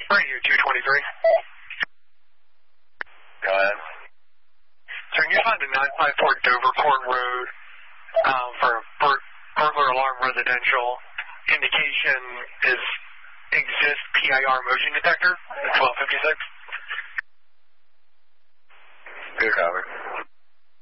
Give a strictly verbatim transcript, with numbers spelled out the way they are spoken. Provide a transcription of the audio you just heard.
Radio two twenty-three. Go ahead. So can you find a nine five four Dovercourt Road um, for bur- burglar alarm residential? Indication is exist P I R motion detector at twelve fifty-six. Good cover.